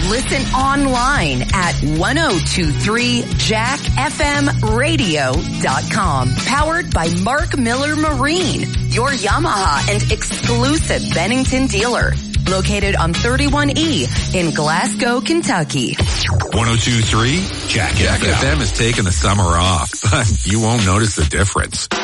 Listen online at 1023jackfmradio.com. Powered by Mark Miller Marine, your Yamaha and exclusive Bennington dealer. Located on 31E in Glasgow, Kentucky. 1023 Jack FM. Jack FM is taking the summer off, but you won't notice the difference.